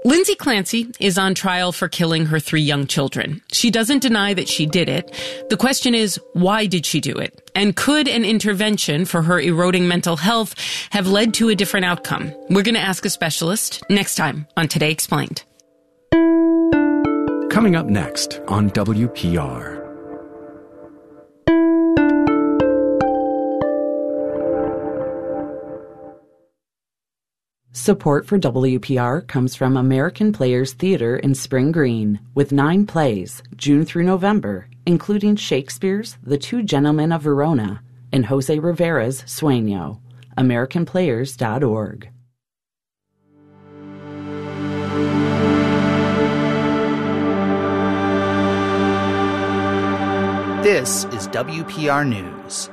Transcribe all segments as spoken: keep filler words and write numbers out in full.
Lindsay Clancy is on trial for killing her three young children. She doesn't deny that she did it. The question is, why did she do it? And could an intervention for her eroding mental health have led to a different outcome? We're going to ask a specialist next time on Today Explained. Coming up next on W P R. Support for W P R comes from American Players Theater in Spring Green, with nine plays, June through November, including Shakespeare's The Two Gentlemen of Verona and Jose Rivera's Sueño. American Players dot org. This is W P R News.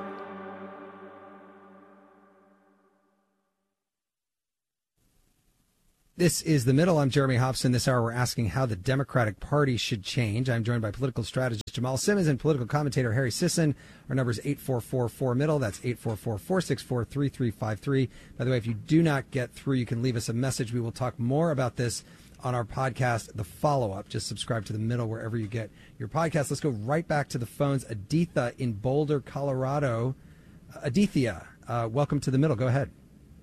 This is The Middle. I'm Jeremy Hobson. This hour we're asking how the Democratic Party should change. I'm joined by political strategist Jamal Simmons and political commentator Harry Sisson. Our number is eight four four four middle. That's eight four four, four six four, three three five three. By the way, if you do not get through, you can leave us a message. We will talk more about this on our podcast, The Follow-Up. Just subscribe to The Middle wherever you get your podcast. Let's go right back to the phones. Aditha in Boulder, Colorado. Aditya, uh, welcome to The Middle. Go ahead.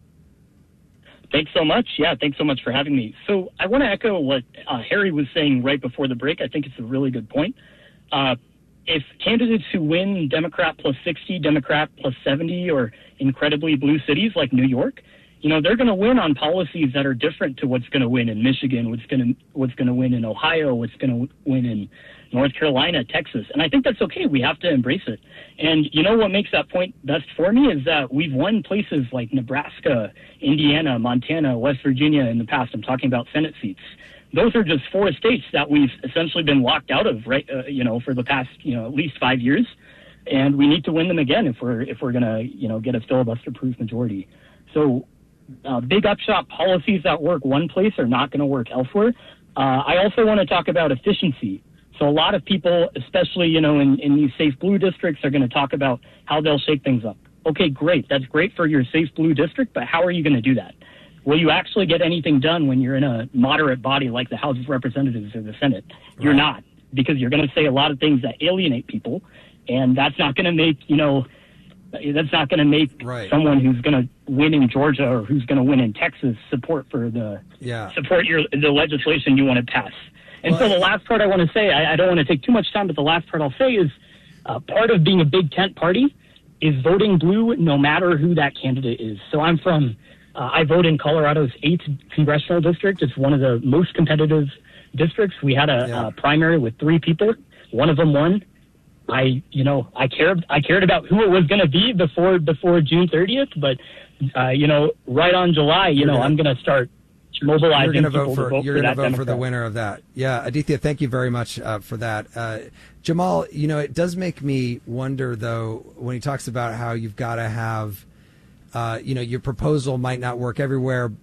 Thanks so much. Yeah, thanks so much for having me. So I want to echo what uh, Harry was saying right before the break. I think it's a really good point. Uh, if candidates who win Democrat plus sixty, Democrat plus seventy, or incredibly blue cities like New York, you know, they're going to win on policies that are different to what's going to win in Michigan, what's going to what's going to win in Ohio, what's going to win in North Carolina, Texas. And I think that's okay. We have to embrace it. And you know what makes that point best for me is that we've won places like Nebraska, Indiana, Montana, West Virginia in the past. I'm talking about Senate seats. Those are just four states that we've essentially been locked out of, right? Uh, you know, for the past, you know, at least five years. And we need to win them again if we're if we're going to, you know, get a filibuster-proof majority. So uh, big upshot policies that work one place are not going to work elsewhere. Uh, I also want to talk about efficiency. So a lot of people, especially, you know, in, in these safe blue districts, are going to talk about how they'll shake things up. Okay, great. That's great for your safe blue district, but how are you going to do that? Will you actually get anything done when you're in a moderate body like the House of Representatives or the Senate? Right. You're not, because you're going to say a lot of things that alienate people, and that's not going to make, you know, that's not going to make right. someone who's going to win in Georgia or who's going to win in Texas support for the yeah. support your the legislation you want to pass. And well, so the last part I want to say, I, I don't want to take too much time, but the last part I'll say is uh, part of being a big tent party is voting blue no matter who that candidate is. So I'm from, uh, I vote in Colorado's eighth congressional district. It's one of the most competitive districts. We had a, yeah. a primary with three people. One of them won. I, you know, I cared, I cared about who it was going to be before, before June thirtieth, but, uh, you know, right on July, you know, I'm going to start mobilizing you're going to vote for, vote you're for going to vote Democrat. for the winner of that. Yeah, Aditya, thank you very much uh, for that. Uh, Jamal, you know, it does make me wonder, though, when he talks about how you've got to have, uh, you know, your proposal might not work everywhere.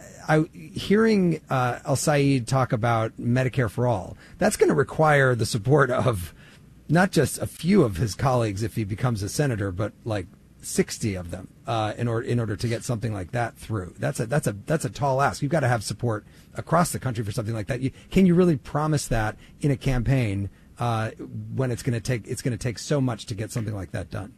I hearing uh, El Sayed talk about Medicare for all, that's going to require the support of not just a few of his colleagues if he becomes a senator, but like sixty of them uh, in order in order to get something like that through. That's a that's a that's a tall ask. You've got to have support across the country for something like that. You, can you really promise that in a campaign uh, when it's going to take it's going to take so much to get something like that done?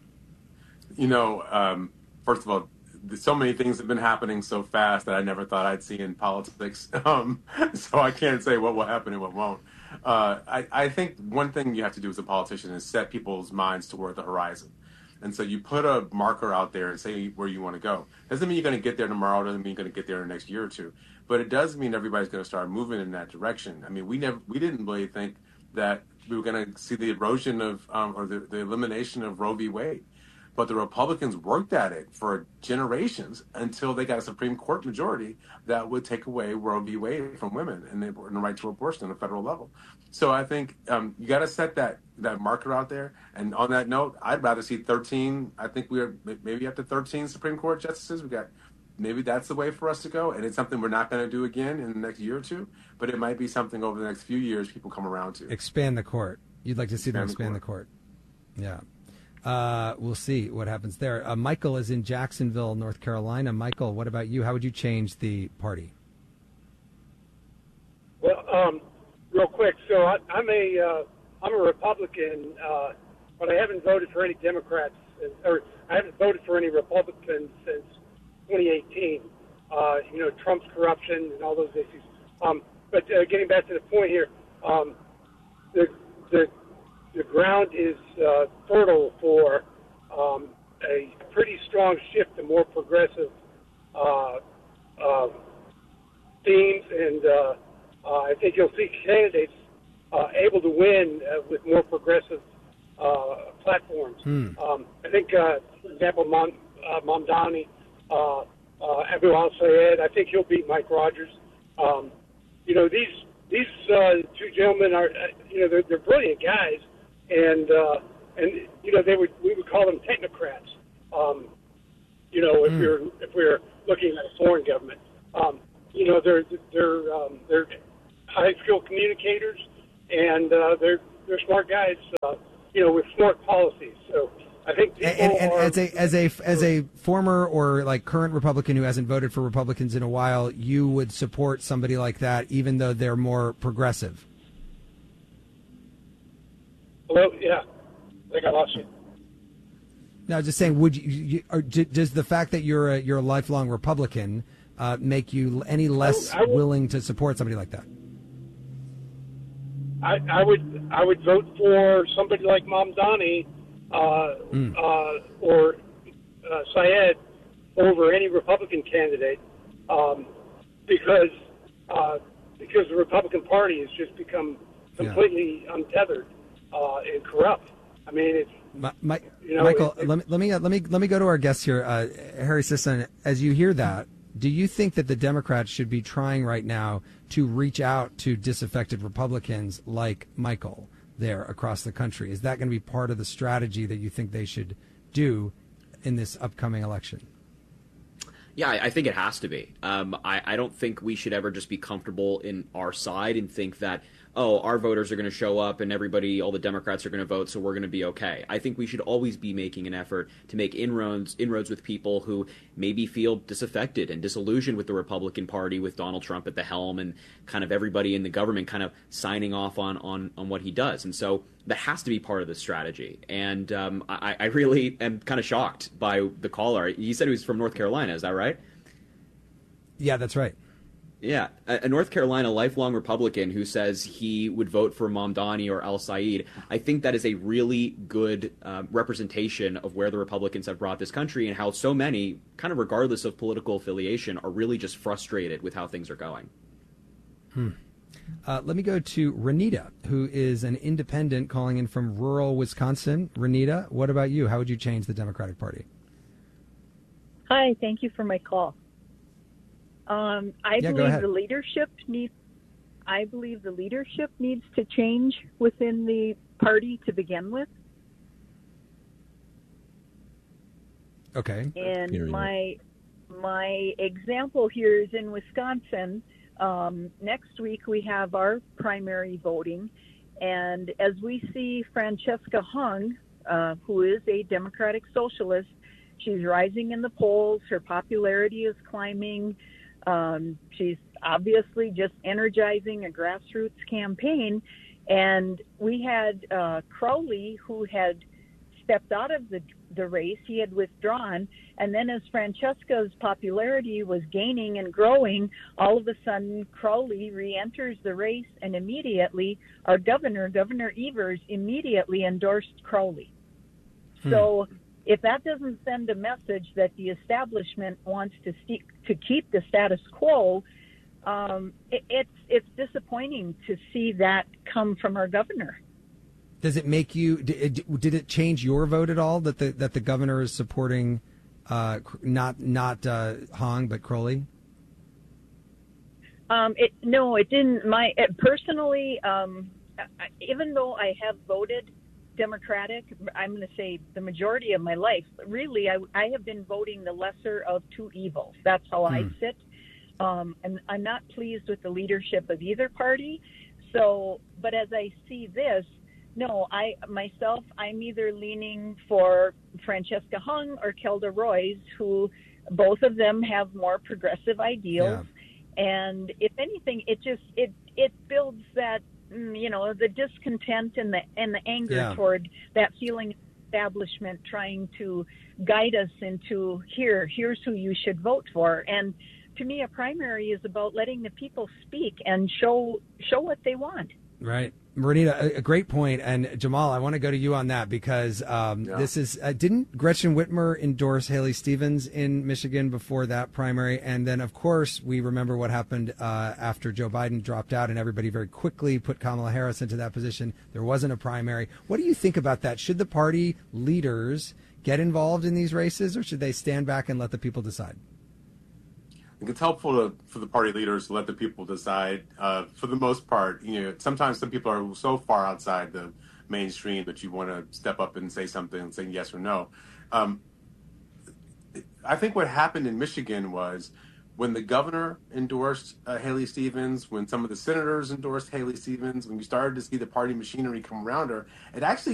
You know, um, first of all, so many things have been happening so fast that I never thought I'd see in politics. Um, so I can't say what will happen and what won't. Uh, I, I think one thing you have to do as a politician is set people's minds toward the horizon. And so you put a marker out there and say where you want to go. Doesn't mean you're going to get there tomorrow. Doesn't mean you're going to get there in the next year or two. But it does mean everybody's going to start moving in that direction. I mean, we never, we didn't really think that we were going to see the erosion of, um, or the, the elimination of Roe v. Wade. But the Republicans worked at it for generations until they got a Supreme Court majority that would take away Roe v. Wade from women and the, and the right to abortion on a federal level. So I think um, you got to set that, that marker out there. And on that note, I'd rather see thirteen. I think we're maybe up to thirteen Supreme Court justices. We got maybe that's the way for us to go. And it's something we're not going to do again in the next year or two. But it might be something over the next few years people come around to. Expand the court. You'd like to see them expand the court. the court. Yeah. Uh, we'll see what happens there. Uh, Michael is in Jacksonville, North Carolina. Michael, what about you? How would you change the party? Um, real quick, so I, I'm a uh, I'm a Republican, uh, but I haven't voted for any Democrats, or I haven't voted for any Republicans since twenty eighteen. Uh, you know, Trump's corruption and all those issues. Um, but uh, getting back to the point here, um, the the the ground is uh, fertile for um, a pretty strong shift to more progressive uh, uh, themes, and uh, uh, I think you'll see candidates uh, able to win uh, with more progressive uh, platforms. Hmm. Um, I think, uh, for example, Mom, uh, Mamdani, uh, uh, Abu al-Sayed, I think he'll beat Mike Rogers. Um, you know, these these uh, two gentlemen are, uh, you know, they're, they're brilliant guys, and uh, and you know, they would we would call them technocrats. Um, you know, if Mm. you're if we're looking at a foreign government, um, you know, they're they're um, they're high skilled communicators, and uh, they're they're smart guys. Uh, you know, with smart policies. So I think people And, and are, as a as a as a former or like current Republican who hasn't voted for Republicans in a while, you would support somebody like that, even though they're more progressive. Hello, yeah, I think I lost you. Now, just saying, would you, you or d- does the fact that you're a, you're a lifelong Republican uh, make you any less I would- willing to support somebody like that? I, I would I would vote for somebody like Mamdani uh, Mm. uh, or uh, Syed over any Republican candidate um, because uh, because the Republican Party has just become completely untethered uh, and corrupt. I mean, it's My, my, You know, Michael, it- it- let me let me uh, let me let me go to our guest here, uh, Harry Sisson. As you hear that, do you think that the Democrats should be trying right now to reach out to disaffected Republicans like Michael there across the country? Is that going to be part of the strategy that you think they should do in this upcoming election? Yeah, I I think it has to be. Um, I, I don't think we should ever just be comfortable in our side and think that, oh, our voters are going to show up and everybody, all the Democrats are going to vote, so we're going to be okay. I think we should always be making an effort to make inroads, inroads with people who maybe feel disaffected and disillusioned with the Republican Party, with Donald Trump at the helm and kind of everybody in the government kind of signing off on, on, on what he does. And so that has to be part of the strategy. And um, I, I really am kind of shocked by the caller. He said he was from North Carolina. Is that right? Yeah, that's right. Yeah, a, a North Carolina lifelong Republican who says he would vote for Mamdani or al-Sayed. I think that is a really good um, representation of where the Republicans have brought this country and how so many, kind of regardless of political affiliation, are really just frustrated with how things are going. Hmm. Uh, let me go to Renita, who is an independent calling in from rural Wisconsin. Renita, what about you? How would you change the Democratic Party? Hi, thank you for my call. Um, I Yeah, go believe ahead. the leadership needs. I believe the leadership needs to change within the party to begin with. Okay. And Hearing my my example here is in Wisconsin. Um, next week we have our primary voting, and as we see Francesca Hung, uh, who is a Democratic Socialist, she's rising in the polls. Her popularity is climbing. Um, she's obviously just energizing a grassroots campaign. And we had uh, Crowley, who had stepped out of the, the race. He had withdrawn. And then as Francesca's popularity was gaining and growing, all of a sudden Crowley re-enters the race, and immediately our governor, Governor Evers, immediately endorsed Crowley. Hmm. So if that doesn't send a message that the establishment wants to st- to keep the status quo, um, it, it's it's disappointing to see that come from our governor. Does it make you? Did, did it change your vote at all that the that the governor is supporting uh, not not uh, Hong but Crowley? Um, it no, it didn't. My it, personally, um, I, even though I have voted Democratic, I'm going to say the majority of my life, really, I, I have been voting the lesser of two evils. That's how I Hmm. sit. Um, and I'm not pleased with the leadership of either party. So, but as I see this, no, I myself, I'm either leaning for Francesca Hung or Kelda Roys, who both of them have more progressive ideals. And if anything, it just it it builds that mm, you know the discontent and the and the anger Yeah. toward that feeling of establishment trying to guide us into here here's who you should vote for. And to me, a primary is about letting the people speak and show show what they want. Right. Marinita, a, a great point. And Jamal, I want to go to you on that because um, Yeah. this is, uh, didn't Gretchen Whitmer endorse Haley Stevens in Michigan before that primary? And then, of course, we remember what happened uh, after Joe Biden dropped out and everybody very quickly put Kamala Harris into that position. There wasn't a primary. What do you think about that? Should the party leaders get involved in these races or should they stand back and let the people decide? I think it's helpful to, for the party leaders to let the people decide. Uh, for the most part, you know, sometimes some people are so far outside the mainstream that you want to step up and say something and say yes or no. Um, I think what happened in Michigan was when the governor endorsed uh, Haley Stevens, when some of the senators endorsed Haley Stevens, when we started to see the party machinery come around her, it actually